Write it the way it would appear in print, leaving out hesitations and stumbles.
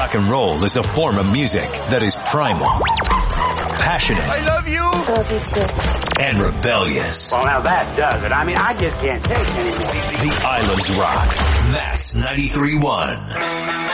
Rock and roll is a form of music that is primal, passionate, I love you. Love you too. and rebellious. Well, now that does it. I mean, I just can't take it anymore. The Islands Rock. Mass 93.1.